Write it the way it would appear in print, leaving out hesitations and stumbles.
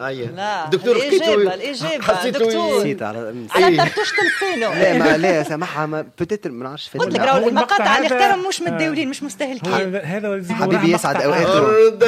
لا دكتور الإجابة دكتور نسيت على طرطوش تلفينه. لا سامحها بتتر ما نعرفش قلت لك المقاطع اللي اختارهم مش متداولين مش مستاهلين. حبيبي يسعد اوقاته.